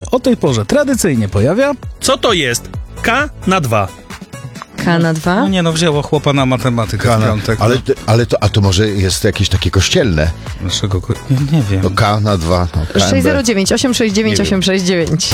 o tej porze tradycyjnie pojawia... Co to jest? K na 2. K na 2? No nie no, wzięło chłopa na matematykę w piątek. A to może jest jakieś takie kościelne? Dlaczego? Nie wiem. No K na 2. No, KMB. 609 869 869.